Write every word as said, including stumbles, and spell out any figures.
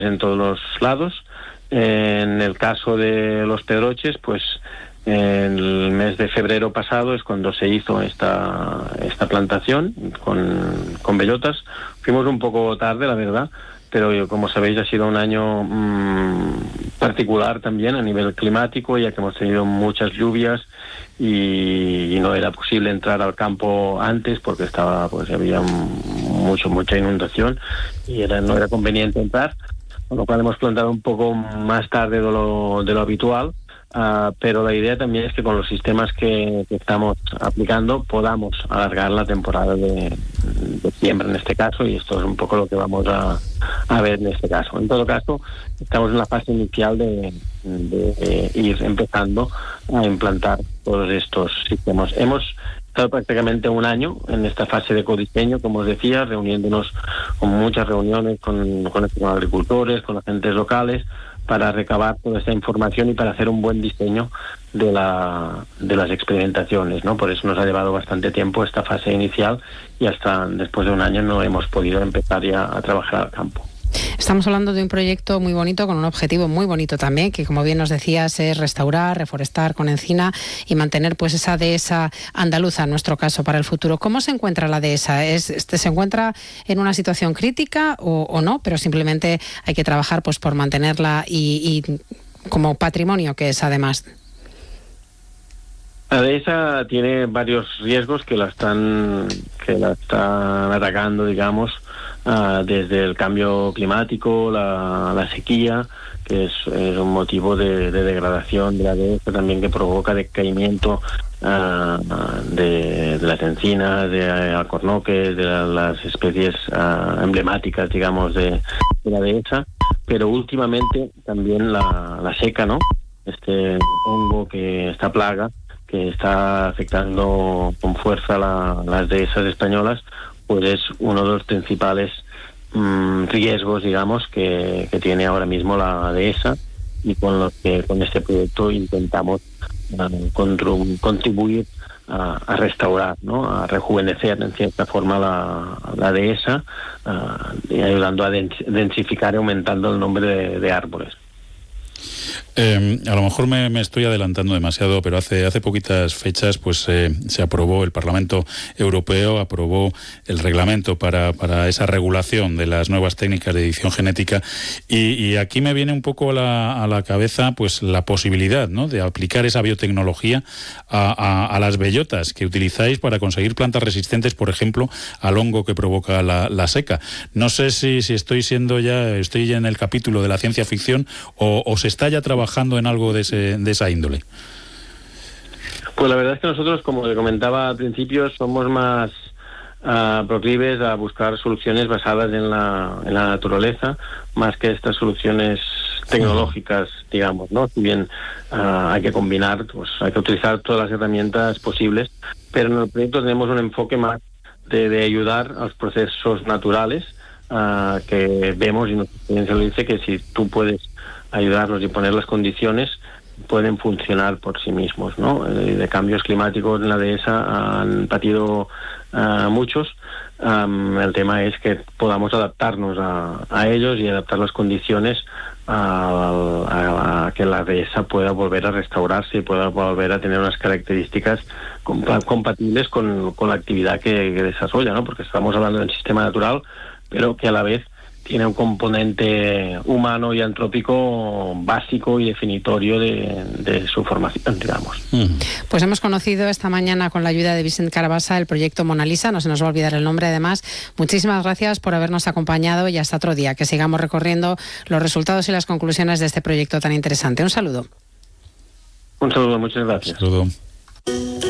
en todos los lados. En el caso de los pedroches, pues en el mes de febrero pasado es cuando se hizo esta esta plantación con, con bellotas. Fuimos un poco tarde, la verdad, pero como sabéis ha sido un año mmm, particular también a nivel climático, ya que hemos tenido muchas lluvias y, y no era posible entrar al campo antes porque estaba pues había mucho mucha inundación y era no era conveniente entrar, con lo cual hemos plantado un poco más tarde de lo, de lo habitual. Uh, pero la idea también es que con los sistemas que, que estamos aplicando podamos alargar la temporada de, de siembra en este caso, y esto es un poco lo que vamos a, a ver en este caso. En todo caso, estamos en la fase inicial de, de, de ir empezando a implantar todos estos sistemas. Hemos estado prácticamente un año en esta fase de codiseño, como os decía, reuniéndonos con muchas reuniones con, con, con agricultores, con agentes locales, para recabar toda esta información y para hacer un buen diseño de la de las experimentaciones, ¿no? Por eso nos ha llevado bastante tiempo esta fase inicial y hasta después de un año no hemos podido empezar ya a trabajar al campo. Estamos hablando de un proyecto muy bonito, con un objetivo muy bonito también, que como bien nos decías es restaurar, reforestar con encina y mantener pues esa dehesa andaluza, en nuestro caso, para el futuro. ¿Cómo se encuentra la dehesa? ¿Es, este, ¿Se encuentra en una situación crítica o, o no? Pero simplemente hay que trabajar pues por mantenerla y, y como patrimonio que es además. La dehesa tiene varios riesgos que la están que la están atacando, digamos, uh, desde el cambio climático, la, la sequía, que es, es un motivo de, de degradación de la dehesa también, que provoca decaimiento uh, de, de las encinas, de alcornoques, de la, las especies uh, emblemáticas, digamos, de, de la dehesa. Pero últimamente también la, la seca, ¿no? Este hongo, que esta plaga, que está afectando con fuerza la, las dehesas españolas, pues es uno de los principales mmm, riesgos, digamos, que, que tiene ahora mismo la dehesa, y con los que con este proyecto intentamos uh, contru- contribuir a, a restaurar, ¿no? A rejuvenecer en cierta forma la, la dehesa, uh, y ayudando a densificar y aumentando el número de, de árboles. Eh, a lo mejor me, me estoy adelantando demasiado, pero hace hace poquitas fechas pues eh, se aprobó, el Parlamento Europeo aprobó el reglamento para, para esa regulación de las nuevas técnicas de edición genética, y, y aquí me viene un poco a la, a la cabeza pues la posibilidad, ¿no?, de aplicar esa biotecnología a, a, a las bellotas que utilizáis para conseguir plantas resistentes, por ejemplo, al hongo que provoca la, la seca. No sé si, si estoy siendo ya, estoy ya en el capítulo de la ciencia ficción o, o se está ya trabajando en algo de, ese, de esa índole. Pues la verdad es que nosotros, como le comentaba al principio, somos más uh, proclives a buscar soluciones basadas en la, en la naturaleza, más que estas soluciones tecnológicas, digamos, ¿no? Si bien uh, hay que combinar, pues hay que utilizar todas las herramientas posibles, pero en el proyecto tenemos un enfoque más de, de ayudar a los procesos naturales, uh, que vemos, y nuestra experiencia lo dice, que si tú puedes ayudarlos y poner las condiciones, pueden funcionar por sí mismos, ¿no? De cambios climáticos en la dehesa han patido uh, muchos. Um, el tema es que podamos adaptarnos a, a ellos y adaptar las condiciones a, a, a que la dehesa pueda volver a restaurarse y pueda volver a tener unas características compa- compatibles con, con la actividad que, que desarrolla, ¿no? Porque estamos hablando del sistema natural, pero que a la vez tiene un componente humano y antrópico básico y definitorio de, de su formación, digamos. Pues hemos conocido esta mañana, con la ayuda de Vicent Carabassa, el proyecto Mona Lisa. No se nos va a olvidar el nombre, además. Muchísimas gracias por habernos acompañado, y hasta otro día, que sigamos recorriendo los resultados y las conclusiones de este proyecto tan interesante. Un saludo. Un saludo, muchas gracias. Un saludo.